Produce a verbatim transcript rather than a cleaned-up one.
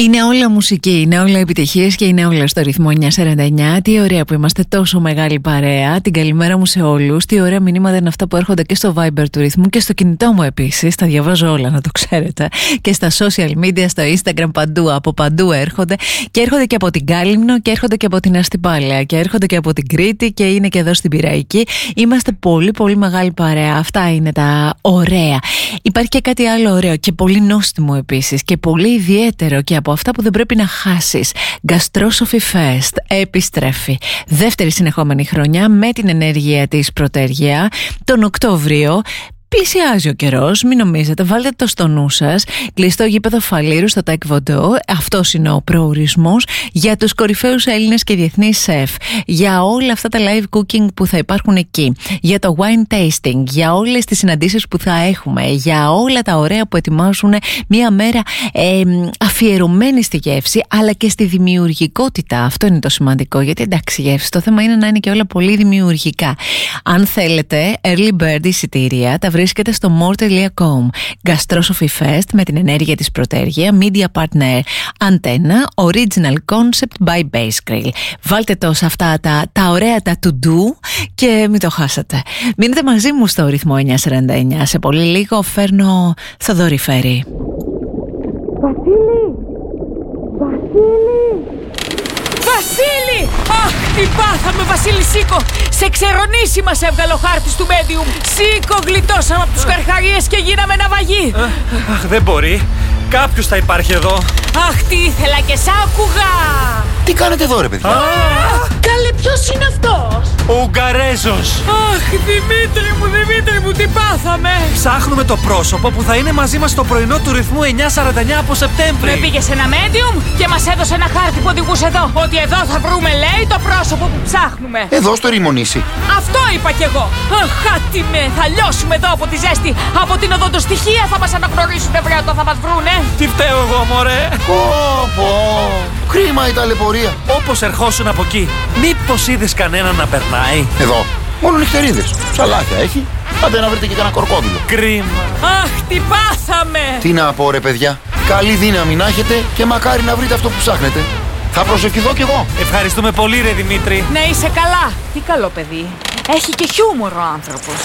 Είναι όλα μουσική, είναι όλα επιτυχίες και είναι όλα στο ρυθμό εννιακόσια σαράντα εννιά. Τι ωραία που είμαστε τόσο μεγάλη παρέα. Την καλημέρα μου σε όλους. Τι ωραία μηνύματα είναι αυτά που έρχονται και στο Viber του ρυθμού και στο κινητό μου επίσης. Τα διαβάζω όλα, να το ξέρετε. Και στα social media, στο Instagram, παντού. Από παντού έρχονται. Και έρχονται και από την Κάλυμνο και έρχονται και από την Αστυπάλαια. Και έρχονται και από την Κρήτη και είναι και εδώ στην Πειραϊκή. Είμαστε πολύ πολύ μεγάλη παρέα. Αυτά είναι τα ωραία. Υπάρχει και κάτι άλλο ωραίο και πολύ νόστιμο επίσης και πολύ ιδιαίτερο και από αυτά που δεν πρέπει να χάσεις. Gastrosophy Fest επιστρέφει δεύτερη συνεχόμενη χρονιά με την ενέργεια της Πρωτέργεια τον Οκτώβριο. Πλησιάζει ο καιρός, μην νομίζετε, βάλτε το στο νου σας. Κλειστό γήπεδο Φαλήρου στο Taekwondo. Αυτός είναι ο προορισμός για τους κορυφαίους Έλληνες και διεθνείς σεφ. Για όλα αυτά τα live cooking που θα υπάρχουν εκεί. Για το wine tasting. Για όλες τις συναντήσεις που θα έχουμε. Για όλα τα ωραία που ετοιμάζουν μια μέρα ε, αφιερωμένη στη γεύση, αλλά και στη δημιουργικότητα. Αυτό είναι το σημαντικό. Γιατί εντάξει, γεύση. Το θέμα είναι να είναι και όλα πολύ δημιουργικά. Αν θέλετε, early bird εισιτήρια τα βρίσκεται στο more τελεία com. Gastrosophy Fest με την ενέργεια της Πρωτέργεια, Media Partner Antenna, Original Concept by Base Grill. Βάλτε το σε αυτά τα, τα ωραία τα to do και μην το χάσετε. Μείνετε μαζί μου στο ρυθμό εννιακόσια σαράντα εννιά. Σε πολύ λίγο φέρνω Θοδωρή Φέρη. Βασίλη! Βασίλη! Βασίλη! Αχ, τι πάθαμε, Βασίλη, σήκω! Σε ξερονήσει μας έβγαλε ο χάρτης του medium. Σήκω, γλιτώσαμε από τους καρχαρίες και γίναμε ναυαγοί. Αχ, δεν μπορεί. Κάποιος θα υπάρχει εδώ. Αχ, τι ήθελα και σ' άκουγα. Τι κάνετε εδώ, ρε παιδιά? Καλέ, ποιος είναι αυτός? Ο Ουγγαρέζος. Αχ, Δημήτρη μου, Δημήτρη μου, τι πάθαμε. Ψάχνουμε το πρόσωπο που θα είναι μαζί μας στο πρωινό του ρυθμού εννιακόσια σαράντα εννιά από Σεπτέμβρη. Με πήγε σε ένα medium και μας έδωσε ένα χάρτη που οδηγούσε εδώ. Ότι εδώ θα βρούμε, λέει, το πρόσωπο που ψάχνουμε. Εδώ στο Ρημονήσι. Αυτό είπα κι εγώ. Αχ, άτιμε, θα λιώσουμε εδώ από τη ζέστη. Από την οδοντοστοιχεία θα μας αναγνωρίσουν, βρε, όταν θα μας βρούνε. Τι φταίω εγώ, μωρέ. Πω, πω. Κρίμα η ταλαιπωρία. Όπως ερχόσουν από εκεί, μήπως είδες κανέναν να περνάει? Εδώ, μόνο νυχτερίδες. Ψαλάκια έχει. Άντε να βρείτε και κανένα κορκόδιλο. Κρίμα. Αχ, τι πάθαμε. Τι να πω, ρε παιδιά. Καλή δύναμη να έχετε και μακάρι να βρείτε αυτό που ψάχνετε. Θα προσευχηθώ κι εγώ. Ευχαριστούμε πολύ, ρε Δημήτρη. Να είσαι καλά. Τι καλό παιδί. Έχει και χιούμορ ο άνθρωπος.